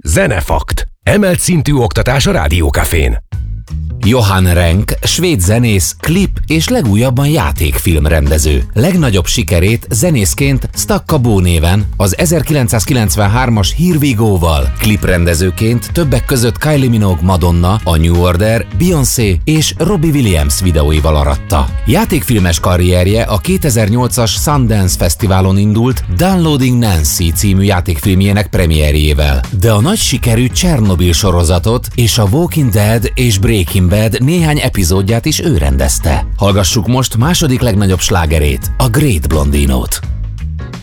Zenefakt. Emelt szintű oktatás a Rádiókafén. Johan Renck, svéd zenész, klip és legújabban játékfilmrendező. Legnagyobb sikerét zenészként Stakka néven, az 1993-as Here We Go-val, kliprendezőként többek között Kylie Minogue, Madonna, a New Order, Beyoncé és Robbie Williams videóival aratta. Játékfilmes karrierje a 2008-as Sundance Fesztiválon indult Downloading Nancy című játékfilmjének premierjével, de a nagy sikerű Csernobyl sorozatot és a Walking Dead és Breaking Bad néhány epizódját is ő rendezte. Hallgassuk most második legnagyobb slágerét, a Great Blondinót.